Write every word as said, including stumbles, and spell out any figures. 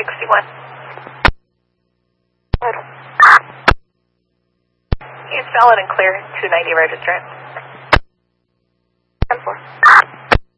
sixty-one. He's valid and clear, two ninety registrant. ten four.